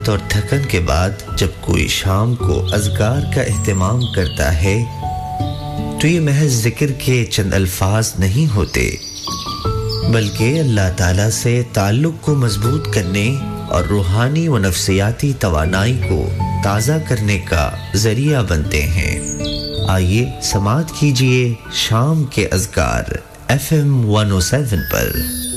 और थकन के बाद जब कोई शाम को अज़कार का एहतमाम करता है तो ये महज ज़िक्र के चंद अल्फाज नहीं होते, बल्कि अल्लाह ताला से ताल्लुक़ को मजबूत करने और रूहानी व नफ्सियाती तवानाई को ताज़ा करने का ज़रिया बनते हैं। आइए समाअत कीजिए शाम के अज़कार FM 107 पर।